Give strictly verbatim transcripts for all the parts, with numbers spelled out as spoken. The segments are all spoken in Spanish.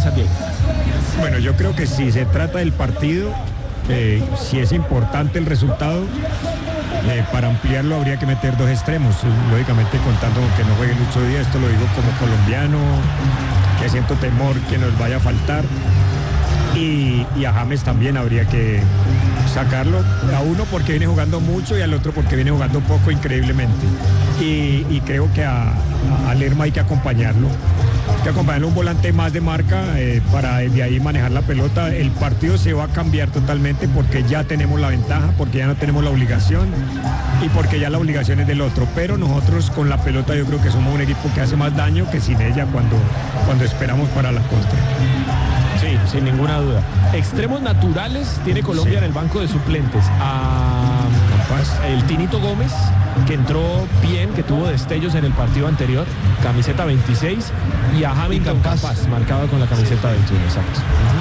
San Diego. Bueno, yo creo que si se trata del partido, eh, si es importante el resultado, eh, para ampliarlo habría que meter dos extremos, lógicamente contando con que no juegue Lucho Díaz. Esto lo digo como colombiano, que siento temor que nos vaya a faltar, y, y a James también habría que sacarlo, a uno porque viene jugando mucho y al otro porque viene jugando poco, increíblemente, y, y creo que a, a, a Lerma hay que acompañarlo. Hay que acompañarlo un volante más de marca, eh, para de ahí manejar la pelota. El partido se va a cambiar totalmente porque ya tenemos la ventaja, porque ya no tenemos la obligación y porque ya la obligación es del otro. Pero nosotros con la pelota yo creo que somos un equipo que hace más daño que sin ella cuando, cuando esperamos para la contra. Sí, sin ninguna duda. Extremos naturales tiene Colombia, sí, en el banco de suplentes. A el Tinito Gómez, que entró bien, que tuvo destellos en el partido anterior, camiseta veintiséis, y a Hamilton Campas, marcado con la camiseta veintiuno, exacto.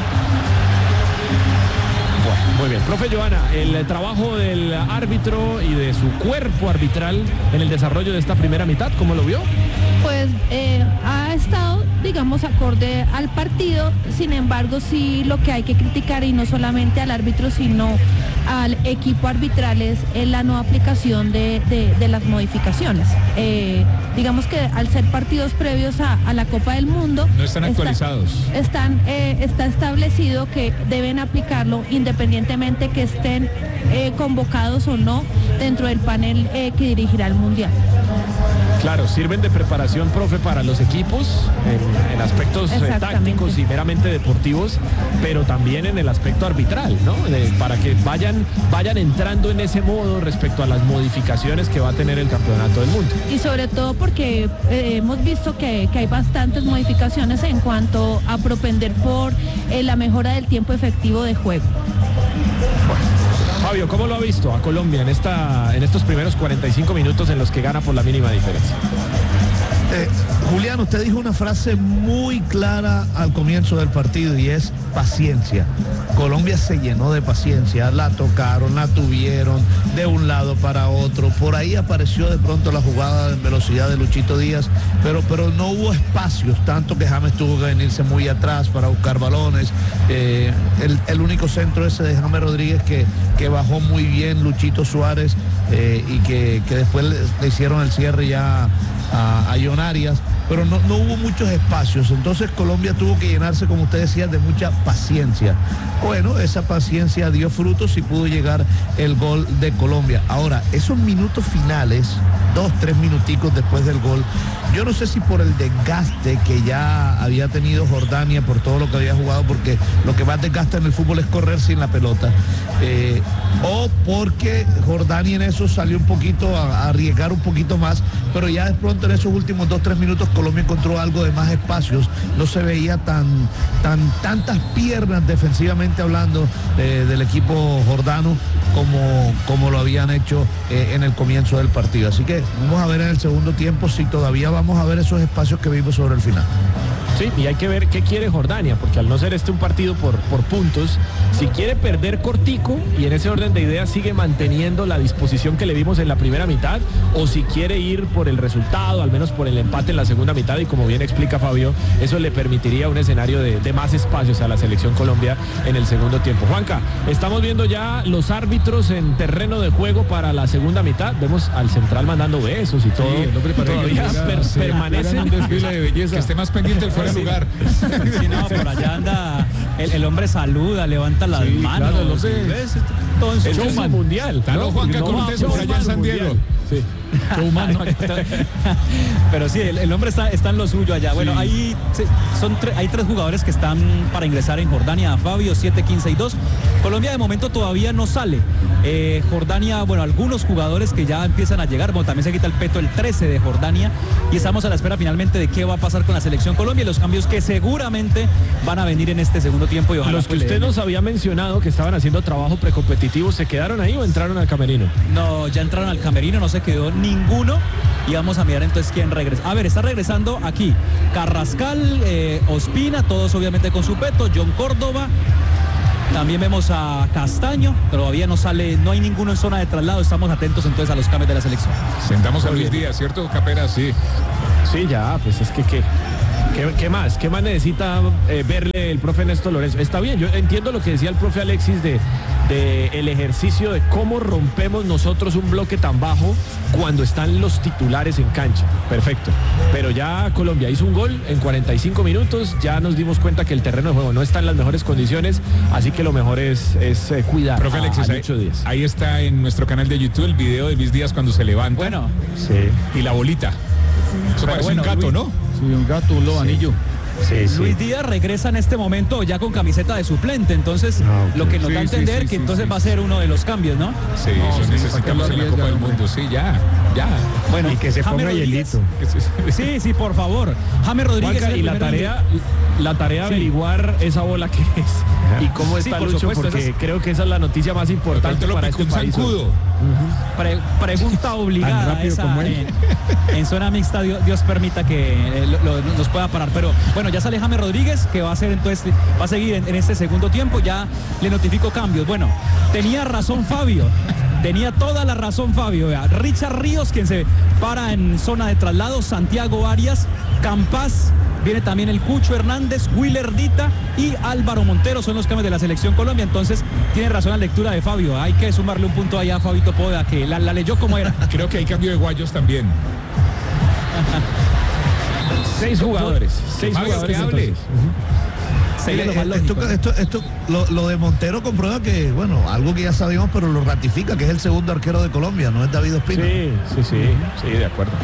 Uh-huh. Bueno, muy bien. Profe Joana, el trabajo del árbitro y de su cuerpo arbitral en el desarrollo de esta primera mitad, ¿cómo lo vio? Pues eh, ha estado, digamos, acorde al partido. Sin embargo, sí, lo que hay que criticar, y no solamente al árbitro, sino al equipo arbitral, es la no aplicación de, de, de las modificaciones. Eh, digamos que al ser partidos previos a, a la Copa del Mundo, no están actualizados. Está, están, eh, está establecido que deben aplicarlo independientemente que estén eh, convocados o no dentro del panel eh, que dirigirá el Mundial. Claro, sirven de preparación, profe, para los equipos en, en aspectos eh, tácticos y meramente deportivos, pero también en el aspecto arbitral, ¿no? De, para que vayan, vayan entrando en ese modo respecto a las modificaciones que va a tener el Campeonato del Mundo. Y sobre todo porque eh, hemos visto que, que hay bastantes modificaciones en cuanto a propender por eh, la mejora del tiempo efectivo de juego. Bueno. Fabio, ¿cómo lo ha visto a Colombia en, esta, en estos primeros cuarenta y cinco minutos en los que gana por la mínima diferencia? Eh, Julián, usted dijo una frase muy clara al comienzo del partido y es paciencia. Colombia se llenó de paciencia, la tocaron, la tuvieron de un lado para otro, por ahí apareció de pronto la jugada en velocidad de Luchito Díaz, pero, pero no hubo espacios, tanto que James tuvo que venirse muy atrás para buscar balones. Eh, el, el único centro ese de James Rodríguez que, que bajó muy bien Luchito Suárez, eh, y que, que después le, le hicieron el cierre ya a, a John Arias, pero no, no hubo muchos espacios. Entonces Colombia tuvo que llenarse, como usted decía, de mucha paciencia. Bueno, esa paciencia dio frutos y pudo llegar el gol de Colombia. Ahora, esos minutos finales, dos, tres minuticos después del gol, yo no sé si por el desgaste que ya había tenido Jordania por todo lo que había jugado, porque lo que más desgasta en el fútbol es correr sin la pelota, eh, o porque Jordania en eso salió un poquito a, a arriesgar un poquito más, pero ya de pronto en esos últimos dos, tres minutos Colombia encontró algo de más espacios, no se veía tan, tan tantas piernas defensivamente hablando eh, del equipo jordano como, como lo habían hecho eh, en el comienzo del partido. Así que vamos a ver en el segundo tiempo si todavía vamos a ver esos espacios que vimos sobre el final. Sí, y hay que ver qué quiere Jordania, porque al no ser este un partido por, por puntos, si quiere perder cortico y en ese orden de ideas sigue manteniendo la disposición que le vimos en la primera mitad, o si quiere ir por el resultado, al menos por el empate en la segunda mitad, y como bien explica Fabio, eso le permitiría un escenario de, de más espacios a la selección Colombia en el segundo tiempo. Juanca, estamos viendo ya los árbitros en terreno de juego para la segunda mitad, vemos al central mandando besos y todo, sí, el hombre todavía que per, sí, permanece un desfile de belleza, que esté más pendiente del fuera de lugar. Sí, no, por allá anda, el, el hombre saluda, levanta las sí, manos. Claro, lo sé. ¿Ves? Todo en es un mundial. Está no, Juanca no, Cortés no, por allá en San Diego. Sí. Pero sí, el, el hombre está, está en lo suyo allá. Bueno, sí. hay, son tre hay tres jugadores que están para ingresar en Jordania. Fabio, siete, quince y dos. Colombia de momento todavía no sale. Eh, Jordania, bueno, algunos jugadores que ya empiezan a llegar. Bueno, también se quita el peto el trece de Jordania. Y estamos a la espera finalmente de qué va a pasar con la selección Colombia y los cambios que seguramente van a venir en este segundo tiempo. Y ojalá los que usted nos había mencionado que estaban haciendo trabajo precompetitivo, ¿se quedaron ahí o entraron al camerino? No, ya entraron al camerino, no se quedó ninguno, y vamos a mirar entonces quién regresa. A ver, está regresando aquí Carrascal, eh, Ospina, todos obviamente con su peto, John Córdoba, también vemos a Castaño, todavía no sale, no hay ninguno en zona de traslado, estamos atentos entonces a los cambios de la selección. Sentamos a Luis Díaz, ¿cierto, Capera? Sí. Sí, ya, pues es que qué. ¿Qué, qué más? ¿Qué más necesita eh, verle el profe Néstor Lorenzo? Está bien, yo entiendo lo que decía el profe Alexis de, de el ejercicio de cómo rompemos nosotros un bloque tan bajo cuando están los titulares en cancha. Perfecto. Pero ya Colombia hizo un gol en cuarenta y cinco minutos, ya nos dimos cuenta que el terreno de juego no está en las mejores condiciones, así que lo mejor es, es eh, cuidar profe a, Alexis, a Lucho Díaz. Ahí, ahí está en nuestro canal de YouTube el video de Luis Díaz cuando se levanta. Bueno. Sí. Y la bolita. Eso parece bueno, un gato, Luis, ¿no? Sí, un gato, un lobanillo. Sí, sí. Luis Díaz regresa en este momento ya con camiseta de suplente, entonces Ah, ok. lo que nos Sí, da a sí, entender sí, que sí, entonces sí, va a ser uno de los cambios, ¿no? Sí, eso sí, necesitamos en la sacarlo Copa del arriesga, Mundo. Sí, ya, ya. Bueno, Y que se James ponga Rodríguez. hielito. Sí, sí, por favor. James Rodríguez. Juanca, es el y la primero en- tarea, la tarea de Sí. averiguar esa bola que es y cómo Sí, está por Lucho, supuesto, porque esa es- creo que esa es la noticia más importante Te lo para picó este un país. zancudo. Pre- pregunta obligada Tan rápido esa como él. en, en zona mixta. Dios, Dios permita que eh, lo- lo- nos pueda parar. Pero bueno, ya sale James Rodríguez, que va a ser entonces, va a seguir en, en este segundo tiempo. Ya le notifico cambios. Bueno, tenía razón Fabio. Tenía toda la razón Fabio. Vea. Richard Ríos, quien se para en zona de traslado. Santiago Arias, Campas. Viene también el Cucho Hernández, Willer Dita y Álvaro Montero, son los cambios de la selección Colombia. Entonces tiene razón la lectura de Fabio. Hay que sumarle un punto allá a Fabito Poda, que la, la leyó como era. Creo que hay cambio de guayos también. Seis jugadores. Seis Fabio, jugadores. que hable. entonces. Sería lo Mire, más esto, lógico, ¿no? esto, esto, lo, lo de Montero comprueba que, bueno, algo que ya sabíamos, pero lo ratifica, que es el segundo arquero de Colombia, no es David Ospina. Sí, sí, sí, sí, de acuerdo.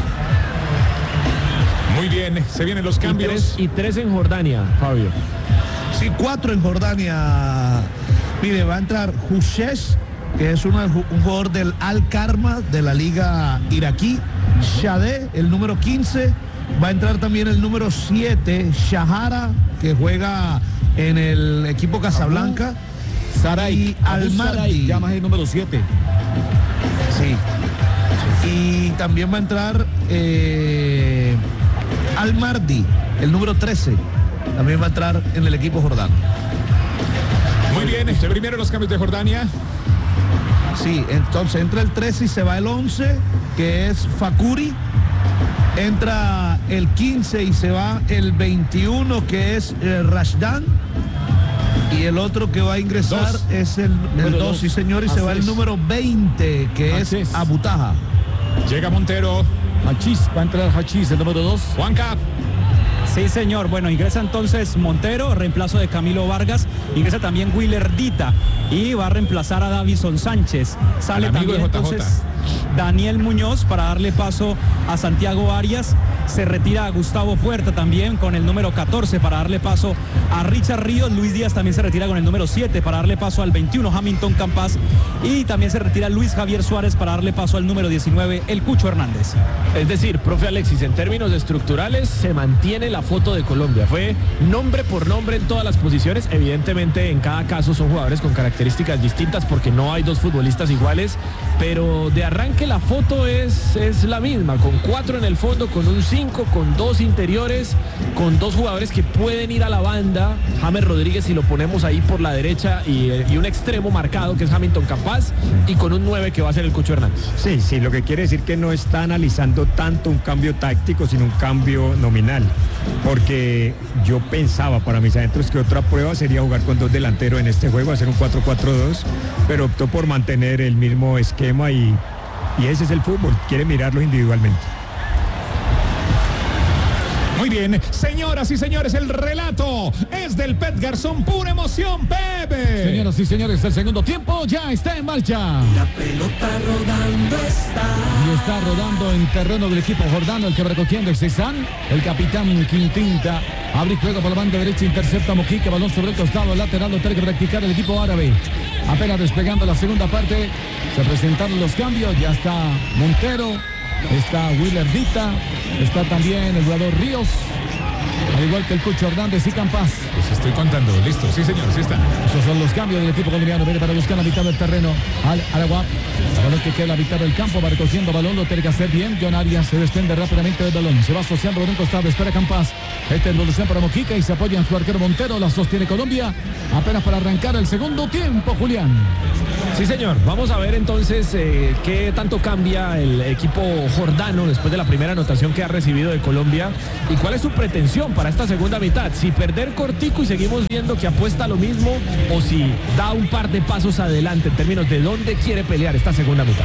Muy bien, se vienen los Y cambios. tres, y tres en Jordania, Fabio. Sí, cuatro en Jordania. Mire, va a entrar Hushesh, que es una- un jugador del Al Karma de la liga iraquí. Shadeh, el número quince. Va a entrar también el número siete, Shahara, que juega en el equipo Casablanca. Saray. Y Abu Saray, Almardi. llama el número siete. Sí. Y también va a entrar eh, Almardi, el número trece. También va a entrar en el equipo jordano. Muy bien, primero los cambios de Jordania. Sí, entonces entra el trece y se va el once, que es Fakuri. Entra el quince y se va el veintiuno, que es eh, Rashdan. Y el otro que va a ingresar Dos. es el, el Número dos, dos. sí señor, y se va el Así es. número veinte, que Así es es. Abutaja. Llega Montero. Hachís, va a entrar Hachís, el número dos. Juanca. Sí, señor. Bueno, ingresa entonces Montero, reemplazo de Camilo Vargas. Ingresa también Willer Dita y va a reemplazar a Davison Sánchez. Sale Al amigo también de J J. entonces Daniel Muñoz para darle paso a Santiago Arias. Se retira a Gustavo Puerta también con el número catorce para darle paso a Richard Ríos. Luis Díaz también se retira con el número siete para darle paso al veintiuno, Hamilton Campas. Y también se retira Luis Javier Suárez para darle paso al número diecinueve, el Cucho Hernández. Es decir, profe Alexis, en términos estructurales se mantiene la foto de Colombia. Fue nombre por nombre en todas las posiciones. Evidentemente en cada caso son jugadores con características distintas porque no hay dos futbolistas iguales. Pero de arranque la foto es, es la misma, con cuatro en el fondo, con un cinco, con dos interiores, con dos jugadores que pueden ir a la banda. James Rodríguez, si lo ponemos ahí por la derecha, y, y un extremo marcado que es Hamilton Campas, y con un nueve que va a ser el Cucho Hernández. Sí, sí, lo que quiere decir que no está analizando tanto un cambio táctico, sino un cambio nominal. Porque yo pensaba para mis adentros que otra prueba sería jugar con dos delanteros en este juego, hacer un cuatro cuatro dos, pero optó por mantener el mismo esquema y, y ese es el fútbol, quiere mirarlo individualmente. Muy bien, señoras y señores, el relato es del Pep Garzón, pura emoción, Pepe. Señoras y señores, el segundo tiempo ya está en marcha. La pelota rodando está. Y está rodando en terreno del equipo jordano, el que va recogiendo es Cezán, el capitán Quintinta. Abre juego por la banda derecha, intercepta Mojica, balón sobre el costado lateral, lo tiene que practicar el equipo árabe. Apenas despegando la segunda parte, se presentaron los cambios, ya está Montero, está Willer Dita, está también el jugador Ríos, al igual que el Cucho Hernández y Campas. Pues estoy contando, listo, sí señor, sí está. Esos son los cambios del equipo colombiano. Viene para buscar la mitad del terreno al Aragua. Balón que queda en la mitad del campo, va recogiendo balón, lo tiene que hacer bien. John Arias se desprende rápidamente del balón. Se va asociando por un costado, espera Campas. Esta evolución para Mojica y se apoya en su arquero Montero. La sostiene Colombia. Apenas para arrancar el segundo tiempo, Julián. Sí, señor. Vamos a ver entonces eh, qué tanto cambia el equipo jordano después de la primera anotación que ha recibido de Colombia y cuál es su pretensión, decisión para esta segunda mitad, si perder cortico y seguimos viendo que apuesta a lo mismo o si da un par de pasos adelante en términos de dónde quiere pelear esta segunda mitad.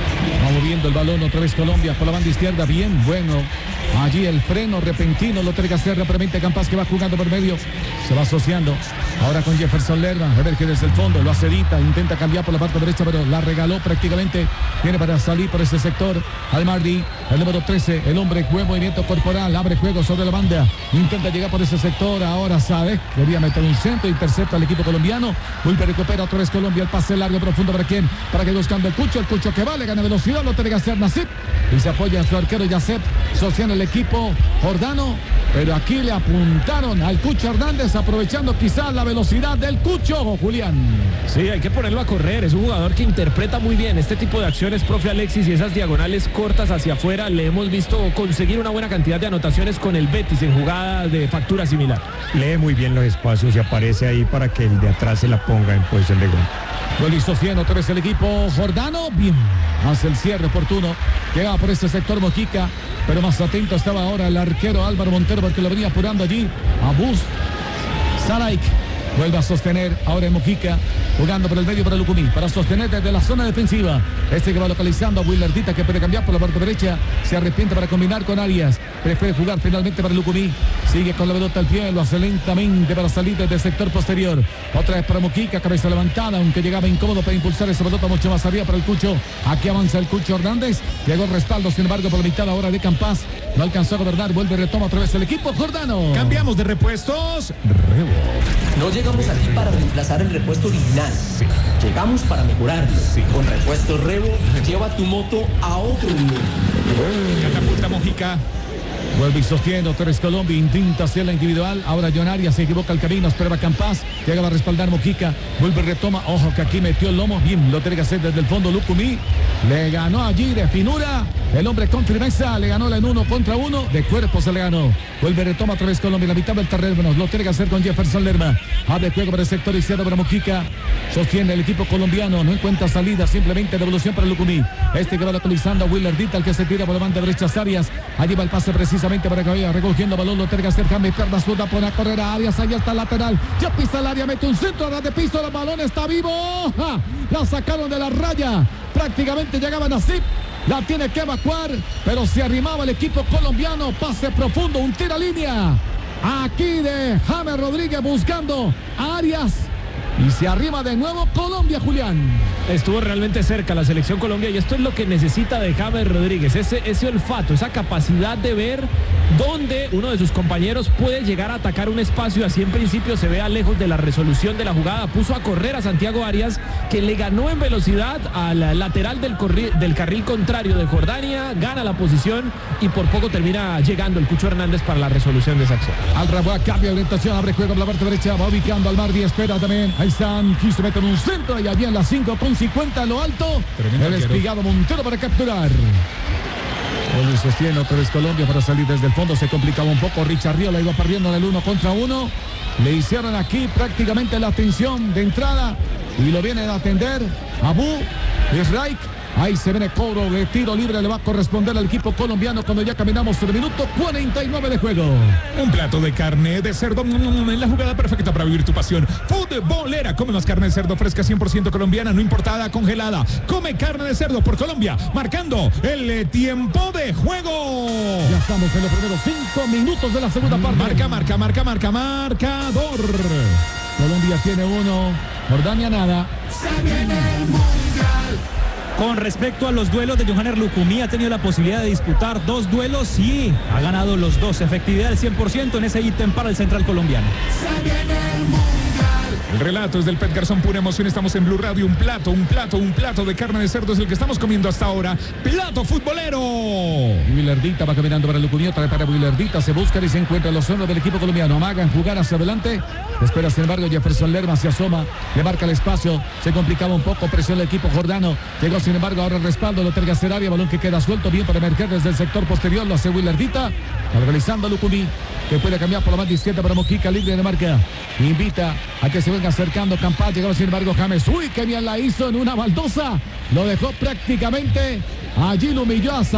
Va moviendo el balón otra vez Colombia por la banda izquierda, bien bueno. Allí el freno repentino lo tiene que hacer rápidamente Campas, que va jugando por medio. Se va asociando. Ahora con Jefferson Lerma. A ver que desde el fondo lo acedita. Intenta cambiar por la parte derecha, pero la regaló prácticamente. Viene para salir por ese sector. Almardi, el número trece. El hombre, buen movimiento corporal. Abre juego sobre la banda. Intenta llegar por ese sector. Ahora sabe. Quería meter un centro. Intercepta al equipo colombiano. Wilber recupera otra vez Colombia. El pase largo, profundo. ¿Para quién? Para que buscando el Cucho. El Cucho que vale. Gana velocidad. Lo tiene que hacer Nasip. Y se apoya a su arquero Yacep. Sostiene el equipo Jordano, pero aquí le apuntaron al Cucho Hernández, aprovechando quizás la velocidad del Cucho, Julián. Sí, hay que ponerlo a correr, es un jugador que interpreta muy bien este tipo de acciones, profe Alexis, y esas diagonales cortas hacia afuera le hemos visto conseguir una buena cantidad de anotaciones con el Betis en jugadas de factura similar. Lee muy bien los espacios y aparece ahí para que el de atrás se la ponga en posición de gol. Lo listo haciendo otra vez el equipo Jordano. Bien, hace el cierre oportuno. Llegaba por este sector Mojica, pero más atento estaba ahora el arquero Álvaro Montero, porque lo venía apurando allí a Bus. Saraik vuelve a sostener ahora en Mojica, jugando por el medio para Lucumí, para sostener desde la zona defensiva. Este que va localizando a Willardita, que puede cambiar por la parte derecha. Se arrepiente para combinar con Arias. Prefiere jugar finalmente para Lucumí. Sigue con la pelota al pie, lo hace lentamente para salir desde el sector posterior. Otra vez para Mojica, cabeza levantada, aunque llegaba incómodo para impulsar esa pelota mucho más arriba para el Cucho. Aquí avanza el Cucho Hernández. Llegó el respaldo, sin embargo, por la mitad ahora de Campas. No alcanzó a gobernar, vuelve y retoma otra vez el equipo Jordano. Cambiamos de repuestos. Rebo. No llegamos aquí para reemplazar el repuesto original. Sí. Llegamos para mejorarlo. Sí. Con Repuestos Rebo, lleva tu moto a otro nivel. Catapulta Mojica. Vuelve y sostiene otra vez Colombia, intenta hacer la individual. Ahora John Arias se equivoca el camino, espera Campas, llega a respaldar Mojica, vuelve y retoma. Ojo que aquí metió el lomo, bien, lo tiene que hacer desde el fondo Lucumí. Le ganó allí de finura, el hombre con firmeza, le ganó en uno contra uno, de cuerpo se le ganó. Vuelve y retoma otra vez Colombia, la mitad del terreno, lo tiene que hacer con Jefferson Lerma. Abre juego para el sector izquierdo para Mojica, sostiene el equipo colombiano, no encuentra salida, simplemente devolución para Lucumí. Este que va localizando a Willardita, el que se tira por la banda derecha Arias, allí va el pase precisamente para que vaya recogiendo balón, lo tiene que hacer James, pierna zurda, pone a correr a Arias, ahí está el lateral, ya pisa el área, mete un centro a ras de piso, el balón está vivo, ¡ja! La sacaron de la raya, prácticamente llegaban a Zip, la tiene que evacuar, pero se arrimaba el equipo colombiano, pase profundo, un tiro a línea, aquí de James Rodríguez buscando a Arias, y se arriba de nuevo Colombia, Julián. Estuvo realmente cerca la selección Colombia y esto es lo que necesita de James Rodríguez, ese, ese olfato, esa capacidad de ver dónde uno de sus compañeros puede llegar a atacar un espacio, así en principio se vea lejos de la resolución de la jugada. Puso a correr a Santiago Arias, que le ganó en velocidad al lateral del, del carril contrario de Jordania, gana la posición y por poco termina llegando el Cucho Hernández para la resolución de esa acción. Al Raboa cambia de orientación, abre juego por la parte derecha, va ubicando al Mardi, espera también, ahí están, quiso meter un centro y allí en las cinco con cincuenta en lo alto, tremendo el espigado Montero para capturar. Hoy sostiene otra vez Colombia para salir desde el fondo, se complicaba un poco, Richard Riola iba perdiendo en el uno contra uno, le hicieron aquí prácticamente la atención de entrada y lo vienen a atender Abu Israik. Ahí se viene cobro de tiro libre, le va a corresponder al equipo colombiano cuando ya caminamos el minuto cuarenta y nueve de juego. Un plato de carne de cerdo en la jugada perfecta para vivir tu pasión. Futbolera, come más carne de cerdo fresca cien por ciento colombiana, no importada, congelada. Come carne de cerdo por Colombia, marcando el eh, tiempo de juego. Ya estamos en los primeros cinco minutos de la segunda parte. Marca, marca, marca, marca, marcador. Colombia tiene uno, Jordania nada. Se viene el mundial. Con respecto a los duelos de Johanner Lucumí, ha tenido la posibilidad de disputar dos duelos y ha ganado los dos. Efectividad del cien por ciento en ese ítem para el central colombiano. Se viene el mundial. El relato es del Pet Garzón, pura emoción. Estamos en Blue Radio. Un plato, un plato, un plato de carne de cerdo es el que estamos comiendo hasta ahora. Plato futbolero. Willardita va caminando para Lucumí, otra vez para Willardita. Se busca y se encuentra en los hombros del equipo colombiano. Amagan jugar hacia adelante. Espera, sin embargo, Jefferson Lerma se asoma. Le marca el espacio. Se complicaba un poco. Presiona el equipo jordano. Llegó, sin embargo, ahora el respaldo. Lo terga hacer área. Balón que queda suelto. Bien para emerger desde el sector posterior. Lo hace Willardita. Realizando a Lucumí, que puede cambiar por la banda izquierda para Mojica, libre de marca. Invita a que se venga acercando Campas. Llegaba, sin embargo, James. Uy, que bien la hizo en una baldosa. Lo dejó prácticamente. Allí lo humilló a Sadet.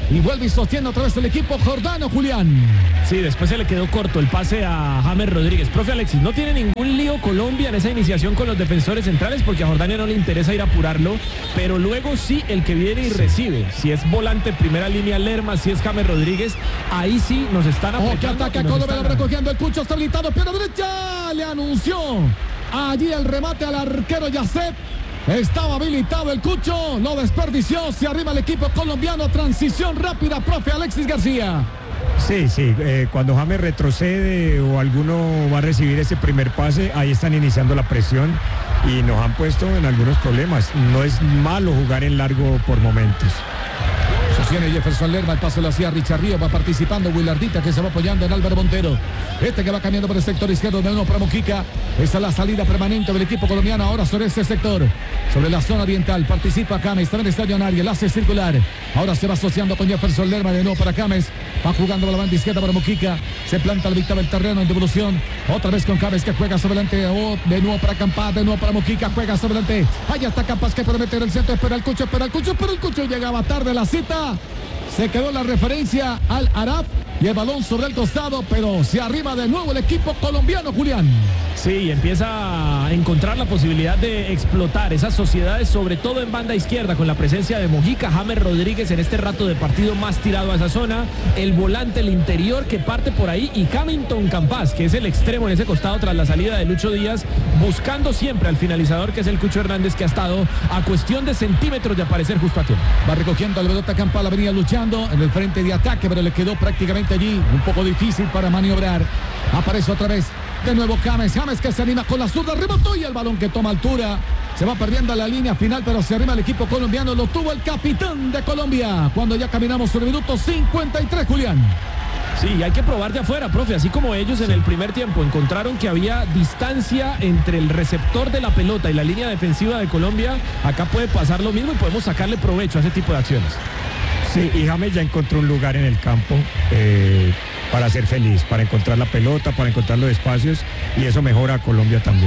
y vuelve y sostiene otra vez el equipo Jordano, Julián. Sí, después se le quedó corto el pase a James Rodríguez. Profe Alexis, no tiene ningún lío Colombia en esa iniciación con los defensores centrales porque a Jordania no le interesa ir a apurarlo, pero luego sí el que viene y recibe. Si es volante primera línea Lerma, si es James Rodríguez, ahí sí nos están apretando. Oh, que ataca Colombia, lo recogiendo el Cucho, está habilitado, pierna derecha, le anunció allí el remate al arquero Yacet. Estaba habilitado el Cucho, lo desperdició, se arriba el equipo colombiano, transición rápida, profe Alexis García. Sí, sí, eh, cuando James retrocede o alguno va a recibir ese primer pase, ahí están iniciando la presión y nos han puesto en algunos problemas. No es malo jugar en largo por momentos. Sostiene Jefferson Lerma, el paso lo hacía Richard Río, va participando Willardita que se va apoyando en Álvaro Montero. Este que va cambiando por el sector izquierdo de uno para Mojica. Esta es la salida permanente del equipo colombiano ahora sobre este sector. Sobre la zona oriental participa James, también está John el hace circular. Ahora se va asociando con Jefferson Lerma de nuevo para James. Va jugando la banda izquierda para Mojica. Se planta al mitad del terreno en devolución. Otra vez con James que juega sobre delante. Oh, de nuevo para Campas, de nuevo para Mojica. Juega sobre delante. Allá está Campas que puede meter el centro. Espera el Cucho, espera el Cucho, espera el Cucho. Llegaba tarde la cita. Se quedó la referencia al Arab y el balón sobre el costado, pero se arriba de nuevo el equipo colombiano, Julián. Sí, empieza a encontrar la posibilidad de explotar esas sociedades, sobre todo en banda izquierda, con la presencia de Mojica, James Rodríguez en este rato de partido más tirado a esa zona, el volante, el interior que parte por ahí y Hamilton Campas, que es el extremo en ese costado tras la salida de Lucho Díaz, buscando siempre al finalizador que es el Cucho Hernández, que ha estado a cuestión de centímetros de aparecer justo a tiempo. Va recogiendo al pelota Campas, la venía luchando en el frente de ataque, pero le quedó prácticamente allí un poco difícil para maniobrar. Aparece otra vez de nuevo James, James que se anima con la zurda, rebotó y el balón que toma altura, se va perdiendo la línea final, pero se arrima el equipo colombiano, lo tuvo el capitán de Colombia, cuando ya caminamos sobre el minuto cincuenta y tres, Julián. Sí, hay que probar de afuera, profe, así como ellos en el primer tiempo encontraron que había distancia entre el receptor de la pelota y la línea defensiva de Colombia, acá puede pasar lo mismo y podemos sacarle provecho a ese tipo de acciones. Sí, y James ya encontró un lugar en el campo eh, para ser feliz, para encontrar la pelota, para encontrar los espacios, y eso mejora a Colombia también.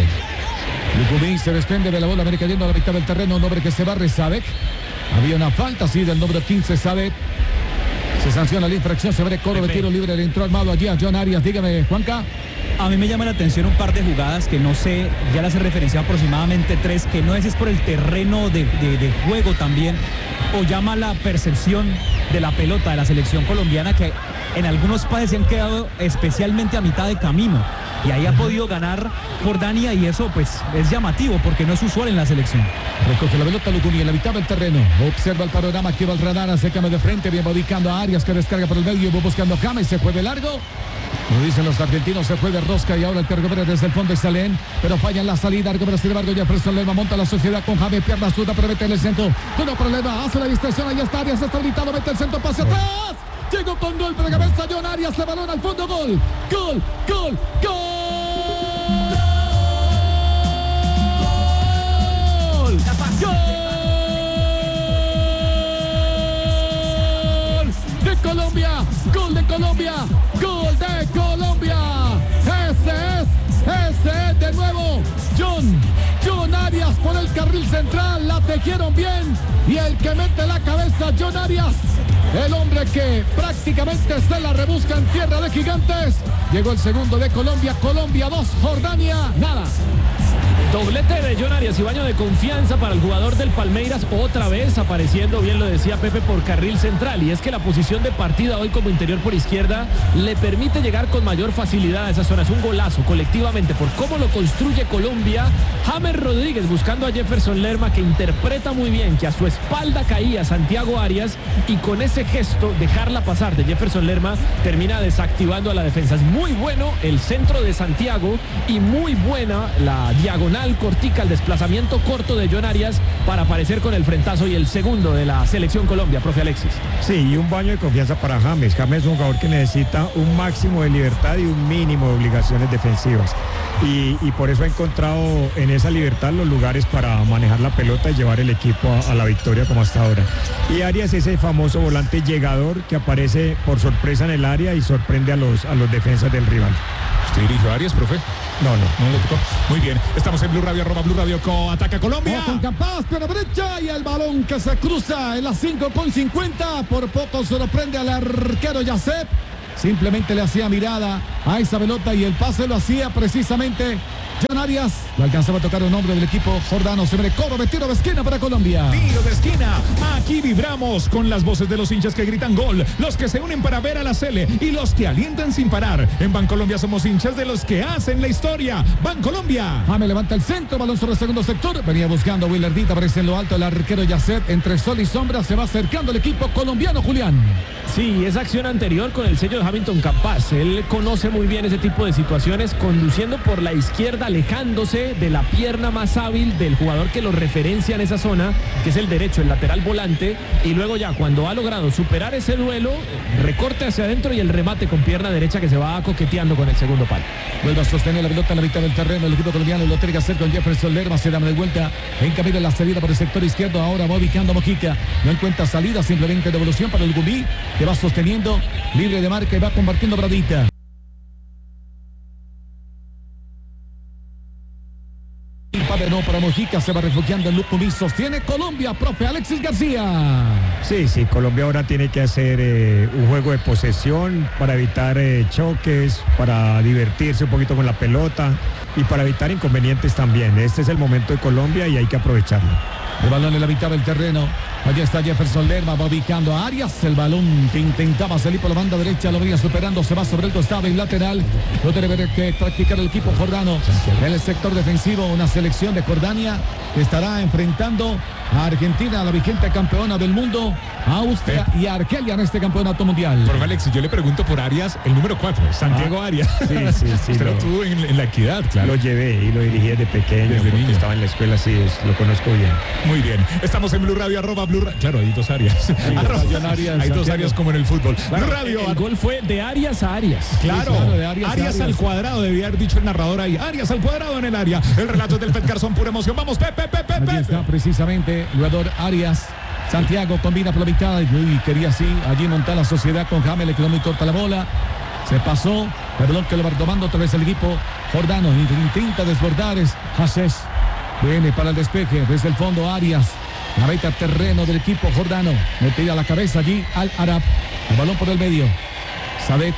Lucumín se desprende de la bola, América yendo a la mitad del terreno, un hombre que se barre, Sadek. Había una falta, sí, del número quince, Sadek. Se sanciona la infracción, se ve coro de tiro libre, le entró armado allí a John Arias. Dígame, Juanca. A mí me llama la atención un par de jugadas que no sé, ya las he referenciado aproximadamente tres, que no es, es por el terreno de, de, de juego también, o llama la percepción de la pelota de la selección colombiana, que en algunos pases se han quedado especialmente a mitad de camino. Y ahí ha podido ganar Jordania y eso pues es llamativo porque no es usual en la selección. Recoge la pelota Lucuni en la mitad del terreno. Observa el panorama, activa el radar, se cambia de frente, bien ubicando a Arias que descarga por el medio, va buscando a James, se fue de largo. Como dicen los argentinos, se fue de rosca y ahora el que recupera desde el fondo es Salén, pero falla en la salida, recupera sin embargo Jefferson Lerma, monta la sociedad con James, pierna zurda, pero mete en el centro. Con un problema, hace la distracción, ahí está Arias, está habilitado, mete el centro, pase atrás. Llegó con golpe de cabeza John Arias, le balón al fondo, gol, gol, gol, gol. ¡Gol de Colombia! ¡Gol de Colombia! ¡Gol de Colombia! Ese es, ese es de nuevo John, John Arias por el carril central, la tejieron bien y el que mete la cabeza John Arias, el hombre que prácticamente se la rebusca en tierra de gigantes. Llegó el segundo de Colombia, Colombia dos, Jordania nada. Doblete de John Arias y baño de confianza para el jugador del Palmeiras, otra vez apareciendo, bien lo decía Pepe, por carril central, y es que la posición de partida hoy como interior por izquierda le permite llegar con mayor facilidad a esa zona. Es un golazo colectivamente por cómo lo construye Colombia. James Rodríguez buscando a Jefferson Lerma, que interpreta muy bien que a su espalda caía Santiago Arias, y con ese gesto dejarla pasar de Jefferson Lerma termina desactivando a la defensa. Es muy bueno el centro de Santiago y muy buena la diagonal cortica, el desplazamiento corto de John Arias para aparecer con el frentazo y el segundo de la selección Colombia, profe Alexis. Sí, y un baño de confianza para James. James es un jugador que necesita un máximo de libertad y un mínimo de obligaciones defensivas. Y, y por eso ha encontrado en esa libertad los lugares para manejar la pelota y llevar el equipo a, a la victoria como hasta ahora. Y Arias es ese famoso volante llegador que aparece por sorpresa en el área y sorprende a los, a los defensas del rival. ¿Se dirigió a Arias, profe? No, no, no le tocó. Muy bien, estamos en Blue Radio, arroba Blue Radio, co ataca Colombia. Con Campas, pierna derecha y el balón que se cruza en las cinco con cincuenta. Por poco sorprende al arquero Yacep. Simplemente le hacía mirada a esa pelota y el pase lo hacía precisamente John Arias. Lo alcanzaba a tocar un hombre del equipo jordano. Se ve cobro de tiro de esquina para Colombia. Tiro de esquina. Aquí vibramos con las voces de los hinchas que gritan gol, los que se unen para ver a la Cele y los que alientan sin parar. En Bancolombia somos hinchas de los que hacen la historia. Bancolombia. Jame levanta el centro, balón sobre el segundo sector. Venía buscando a Willardita, aparece en lo alto el arquero Yacet. Entre sol y sombra se va acercando el equipo colombiano, Julián. Sí, esa acción anterior con el sello de Hamilton Campas. Él conoce muy bien ese tipo de situaciones, conduciendo por la izquierda, alejándose de la pierna más hábil del jugador que lo referencia en esa zona, que es el derecho, el lateral volante, y luego ya cuando ha logrado superar ese duelo, recorte hacia adentro y el remate con pierna derecha que se va coqueteando con el segundo palo. Vuelve a sostener la pelota en la mitad del terreno, el equipo colombiano lo tiene que hacer con Jefferson Lerma, se da de vuelta en camino de la salida por el sector izquierdo, ahora va ubicando a Mojica, no encuentra salida, simplemente devolución para el Gumí, que va sosteniendo, libre de marca y va compartiendo Bradita. No para Mojica, se va refugiando en Lucumí, sostiene Colombia, profe Alexis García. Sí, sí, Colombia ahora tiene que hacer eh, un juego de posesión para evitar eh, choques, para divertirse un poquito con la pelota y para evitar inconvenientes también. Este es el momento de Colombia y hay que aprovecharlo. El balón en la mitad del terreno. Allí está Jefferson Lerma, va ubicando a Arias. El balón que intentaba salir por la banda derecha, lo venía superando, se va sobre el costado en lateral. Lo debe que practicar el equipo jordano en el sector defensivo. Una selección de Jordania que estará enfrentando a Argentina, la vigente campeona del mundo, a Austria eh. y a Argelia en este campeonato mundial. Por Alex, yo le pregunto por Arias, el número cuatro, Santiago ah. Arias. Sí, sí, sí. Usted lo, lo tuvo en, en la Equidad, claro. Lo llevé y lo dirigí desde pequeño, desde porque niño. Estaba en la escuela, sí, es, lo conozco bien. Muy bien, estamos en Blue Radio, arroba Blue Radio. Claro, hay dos Arias. Sí, arroba, Arias hay dos Arias como en el fútbol. Claro, Blue Radio. El, el gol fue de Arias a Arias. Claro, sí, claro de Arias, Arias, Arias al cuadrado, debía haber dicho el narrador ahí. Arias al cuadrado en el área. El relato es del Pet Garzón, pura emoción. Vamos, Pepe, Pepe, Pepe. Aquí está precisamente el jugador Arias. Santiago combina por la mitad y quería así allí montar la sociedad con James, le quedó muy corta la bola, se pasó, el balón que lo va tomando otra vez el equipo jordano, intenta desbordar, es Hases, viene para el despeje, desde el fondo Arias, la meta terreno del equipo jordano, metida a la cabeza allí Al Arab, el balón por el medio, Sadet,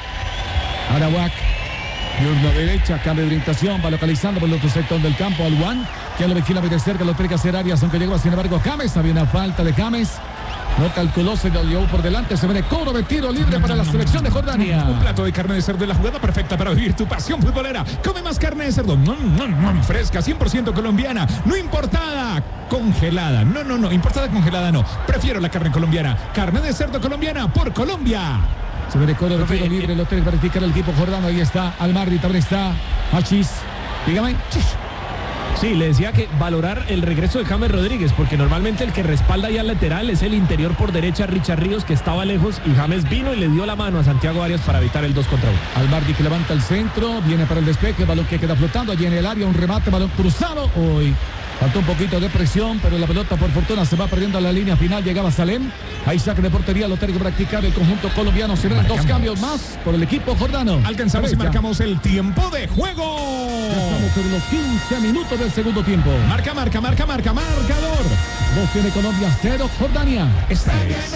Arawak, diurno derecha, cambio de orientación, va localizando por el otro sector del campo al Juan, que lo vigila muy de cerca, lo tiene que hacer Arias, aunque llegó sin embargo James, había una falta de James, no calculó, se lo llevó por delante, se viene cobro de tiro libre para la selección de Jordania. Un plato de carne de cerdo, la jugada perfecta para vivir tu pasión futbolera. Come más carne de cerdo, no, no, no, fresca, cien por ciento colombiana, no importada, congelada, no, no, no, importada congelada no, prefiero la carne colombiana, carne de cerdo colombiana por Colombia. Se viene cobro de tiro libre, lo tiene que verificar el equipo jordano, ahí está Almardi, también está Hachis, dígame. Sí, le decía que valorar el regreso de James Rodríguez, porque normalmente el que respalda ahí al lateral es el interior por derecha, Richard Ríos, que estaba lejos, y James vino y le dio la mano a Santiago Arias para evitar el dos contra uno. Almardi que levanta el centro, viene para el despeje, balón que queda flotando allí en el área, un remate, balón cruzado, hoy faltó un poquito de presión, pero la pelota por fortuna se va perdiendo a la línea final, llegaba Salem, ahí saque de portería, lo tiene que practicar el conjunto colombiano, se ven dos cambios más por el equipo jordano. Alcanzamos y marcamos el tiempo de juego. Ya estamos en los quince minutos del segundo tiempo. Marca, marca, marca, marca, marcador. Dos tiene Colombia, cero Jordania. Esta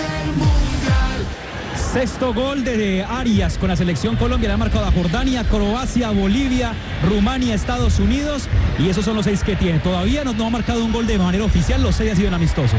es. Sexto gol de Arias con la selección Colombia, le ha marcado a Jordania, Croacia, Bolivia, Rumania, Estados Unidos, y esos son los seis que tiene. Todavía no, no ha marcado un gol de manera oficial, los seis han sido en amistosos.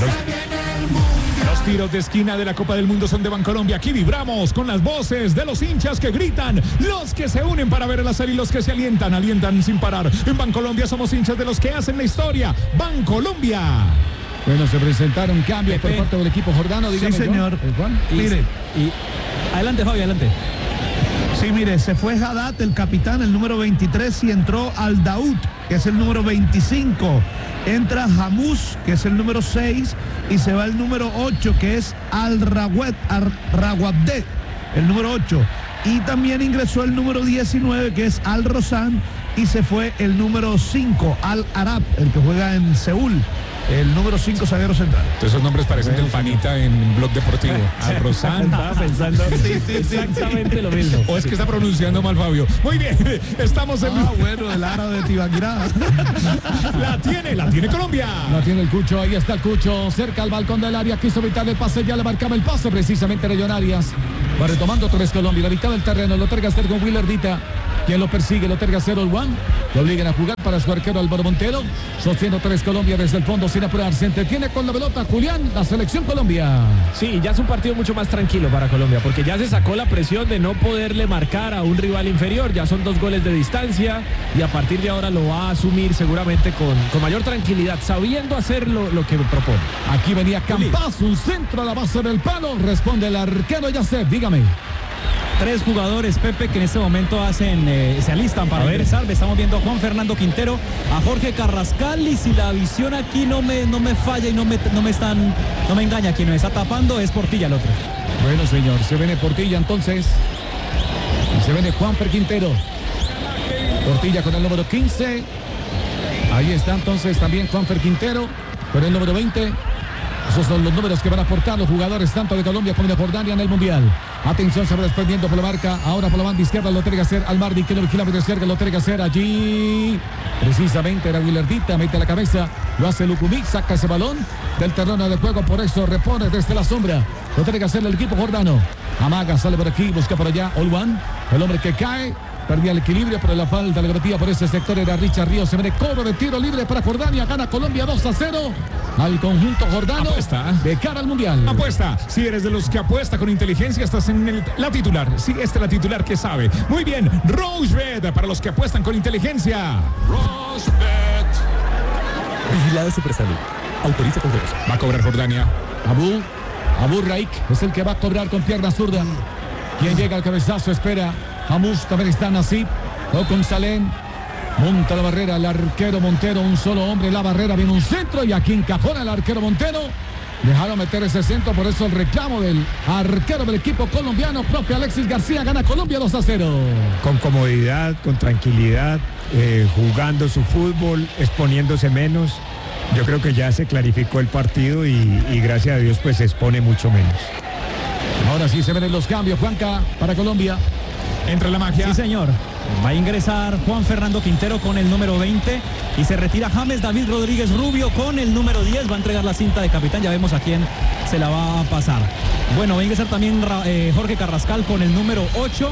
Los, los tiros de esquina de la Copa del Mundo son de Bancolombia. Aquí vibramos con las voces de los hinchas que gritan, los que se unen para ver el azar y los que se alientan, alientan sin parar. En Bancolombia somos hinchas de los que hacen la historia. Bancolombia. Bueno, se presentaron cambios Pepe. por parte del equipo jordano. Dígame, sí, señor. Juan. Y, mire. Y, adelante, Fabio, adelante. Sí, mire, se fue Haddad, el capitán, el número veintitrés, y entró Al Daoud, que es el número veinticinco. Entra Hamous, que es el número seis, y se va el número ocho, que es Al Rawabde, el número ocho. Y también ingresó el número diecinueve, que es Al Rosan, y se fue el número cinco, Al Arab, el que juega en Seúl. el número cinco zaguero central. Esos nombres parecen del panita en Blog Deportivo. Alrozán. Estaba pensando sí, sí, exactamente lo mismo. O es que está pronunciando mal Fabio. Muy bien, estamos en... Ah, bueno, el árabe de Tibaquirá. La tiene, la tiene Colombia. La tiene el Cucho, ahí está el Cucho, cerca al balcón del área, quiso evitar el pase, ya le marcaba el pase precisamente Rayon Arias. Va retomando otra vez Colombia, la mitad del terreno, lo terga a hacer con Willardita. Quien lo persigue, lo terga cero el One. Lo obligan a jugar para su arquero Álvaro Montero. Sostiene tres Colombia desde el fondo sin apurar. Se entretiene con la pelota Julián, la selección Colombia. Sí, ya es un partido mucho más tranquilo para Colombia, porque ya se sacó la presión de no poderle marcar a un rival inferior. Ya son dos goles de distancia y a partir de ahora lo va a asumir seguramente con, con mayor tranquilidad, sabiendo hacer lo, lo que propone. Aquí venía Campas, un centro a la base del palo. Responde el arquero Yacef, dígame. Tres jugadores, Pepe, que en este momento hacen, eh, se alistan para ingresar. Estamos viendo a Juan Fernando Quintero, a Jorge Carrascal, y si la visión aquí no me, no me falla y no me, no me están, no me engaña, quien me está tapando es Portilla el otro. Bueno, señor, se viene Portilla entonces. Y se viene Juanfer Quintero. Portilla con el número quince. Ahí está entonces también Juanfer Quintero con el número veinte. Esos son los números que van a aportar los jugadores tanto de Colombia como de Jordania en el Mundial. Atención, se va desprendiendo por la marca. Ahora por la banda izquierda lo tiene que hacer Almardi, que lo vigila muy de cerca, lo tiene que hacer allí. Precisamente era Willardita, mete la cabeza, lo hace Lucumí, saca ese balón del terreno de juego, por eso repone desde la sombra. Lo tiene que hacer el equipo jordano. Amaga, sale por aquí, busca por allá, Olwan, el hombre que cae. Perdía el equilibrio, pero la falta le metía por ese sector era Richard Ríos. Se viene cobro de tiro libre para Jordania. Gana Colombia dos a cero al conjunto jordano. Apuesta De cara al Mundial. Apuesta. Si eres de los que apuesta con inteligencia, estás en el, la titular. Sí, esta es la titular que sabe. Muy bien. Rosebet para los que apuestan con inteligencia. Rosebet. Vigilado Supersalud. Autoriza con juegos. Va a cobrar Jordania. Abu. Abu Raik es el que va a cobrar con pierna zurda. Quien llega al cabezazo espera. Hamus también está Nasib. O con Salén. Monta la barrera el arquero Montero. Un solo hombre. La barrera viene un centro. Y aquí encajona el arquero Montero. Dejaron meter ese centro. Por eso el reclamo del arquero del equipo colombiano. Propio Alexis García. Gana Colombia dos a cero. Con comodidad, con tranquilidad, eh, jugando su fútbol, exponiéndose menos. Yo creo que ya se clarificó el partido y, y gracias a Dios pues se expone mucho menos. Ahora sí se ven los cambios, Juanca, para Colombia. Entra la magia. Sí, señor. Va a ingresar Juan Fernando Quintero con el número veinte y se retira James David Rodríguez Rubio con el número diez. Va a entregar la cinta de capitán. Ya vemos a quién se la va a pasar. Bueno, va a ingresar también eh, Jorge Carrascal con el número ocho.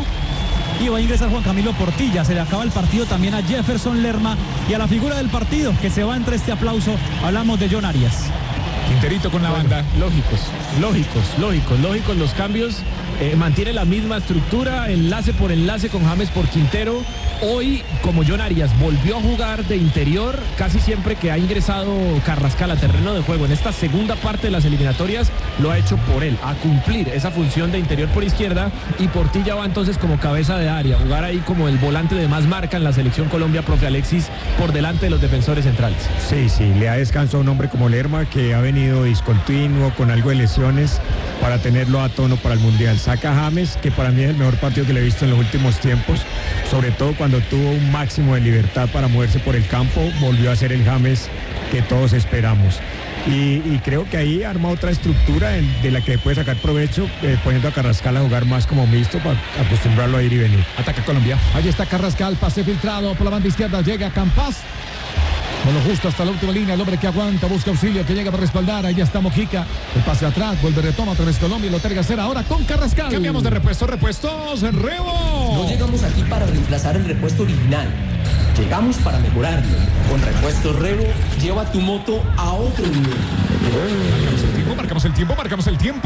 Y va a ingresar Juan Camilo Portilla. Se le acaba el partido también a Jefferson Lerma y a la figura del partido que se va entre este aplauso. Hablamos de John Arias. Quinterito con la bueno, banda. Lógicos, lógicos, lógicos, lógicos los cambios. Eh, mantiene la misma estructura, enlace por enlace con James por Quintero. Hoy, como John Arias volvió a jugar de interior, casi siempre que ha ingresado Carrascal a terreno de juego en esta segunda parte de las eliminatorias, lo ha hecho por él, a cumplir esa función de interior por izquierda, y Portilla va entonces como cabeza de área, jugar ahí como el volante de más marca en la selección Colombia, profe Alexis, por delante de los defensores centrales. Sí, sí, le ha descansado a un hombre como Lerma, que ha venido discontinuo, con algo de lesiones, para tenerlo a tono para el Mundial. Saca a James, que para mí es el mejor partido que le he visto en los últimos tiempos, sobre todo cuando tuvo un máximo de libertad para moverse por el campo, volvió a ser el James que todos esperamos. Y, y creo que ahí arma otra estructura de, de la que puede sacar provecho, eh, poniendo a Carrascal a jugar más como mixto para acostumbrarlo a ir y venir. Ataca Colombia. Ahí está Carrascal, pase filtrado por la banda izquierda, llega Campas. Con lo justo hasta la última línea, el hombre que aguanta, busca auxilio, que llega para respaldar. Ahí está Mojica, el pase atrás, vuelve, retoma otra vez Colombia y lo tiene que hacer ahora con Carrascal. Cambiamos de repuesto, repuestos, Rebo. No llegamos aquí para reemplazar el repuesto original. Llegamos para mejorarlo. Con Repuestos Rebo, lleva tu moto a otro nivel. Marcamos el tiempo, marcamos el tiempo, marcamos el tiempo.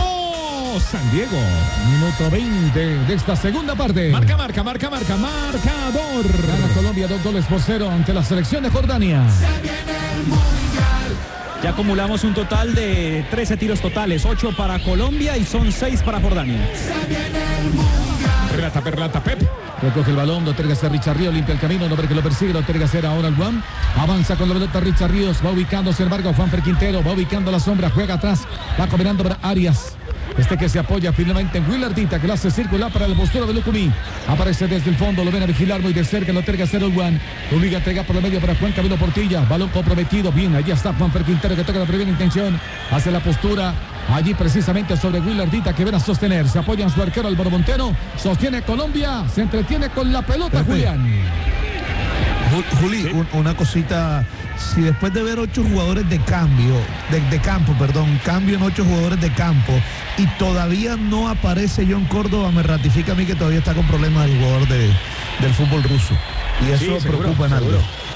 San Diego. Minuto veinte de esta segunda parte. Marca, marca, marca, marca, marcador. Gana Colombia dos goles por cero ante la selección de Jordania. Se viene el Mundial. Ya acumulamos un total de trece tiros totales, ocho para Colombia y son seis para Jordania. Se viene el Mundial. Relata, perlata, Pep. Recoge el balón, lo tiene que hacer Richard Ríos, limpia el camino, el hombre que lo persigue, lo tiene que hacer ahora el Juan. Avanza con la pelota Richard Ríos, va ubicando, sin embargo, Juanfer Quintero, va ubicando la sombra, juega atrás, va combinando para Arias. Este que se apoya finalmente en Willardita, que lo hace circular para la postura de Lucumí. Aparece desde el fondo, lo ven a vigilar muy de cerca, lo entrega cero Juan. Lo obliga a entregar por la media para Juan Camilo Portilla. Balón comprometido. Bien, allí está Juanfer Quintero que toca la primera intención. Hace la postura. Allí precisamente sobre Willardita que ven a sostener. Se apoya en su arquero Álvaro Montero. Sostiene Colombia. Se entretiene con la pelota, Pepe. Julián. Juli, sí. un, una cosita, si después de ver ocho jugadores de cambio, de, de campo, perdón, cambio en ocho jugadores de campo y todavía no aparece John Córdoba, me ratifica a mí que todavía está con problemas el jugador de, del fútbol ruso. Y eso sí, seguro, preocupa en algo. seguro.